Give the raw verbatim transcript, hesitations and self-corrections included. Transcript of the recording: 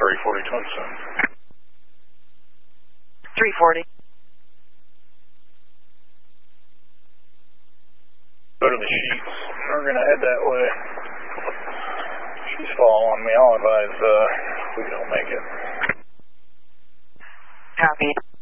three forty twenty-seven. three forty. Go to the sheets. We're going to head that way. She's following me. I'll advise uh, we don't make it. Copy.